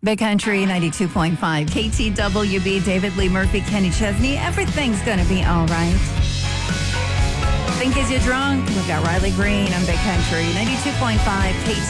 Big Country 92.5. KTWB, David Lee Murphy, Kenny Chesney. Everything's going to be all right. Think Is You Drunk? We've got Riley Green on Big Country 92.5.